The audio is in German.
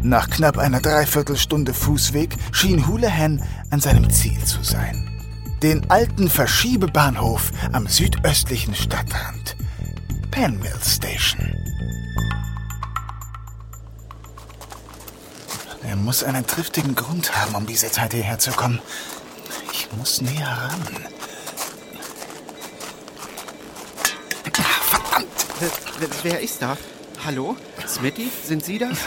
Nach knapp einer Dreiviertelstunde Fußweg schien Houlihan an seinem Ziel zu sein. Den alten Verschiebebahnhof am südöstlichen Stadtrand. Penmill Station. Er muss einen triftigen Grund haben, um diese Zeit hierher zu kommen. Ich muss näher ran. Verdammt! Wer ist da? Hallo? Smitty, sind Sie das?